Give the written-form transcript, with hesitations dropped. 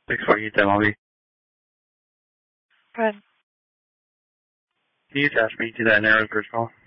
648 MLB. Good. Can you attach me to that narrow first call?